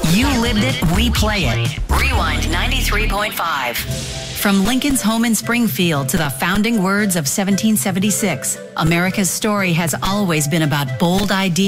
You lived it, we play it. Rewind 93.5. From Lincoln's home in Springfield to the founding words of 1776, America's story has always been about bold ideas.